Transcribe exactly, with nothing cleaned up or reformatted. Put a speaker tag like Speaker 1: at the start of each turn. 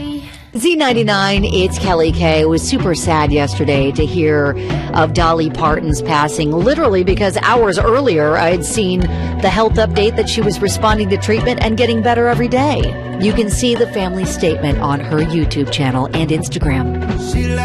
Speaker 1: Z ninety-nine, it's Kelly K. It was super sad yesterday to hear of Dolly Parton's passing, literally because hours earlier I had seen the health update that she was responding to treatment and getting better every day. You can see the family statement on her YouTube channel and Instagram.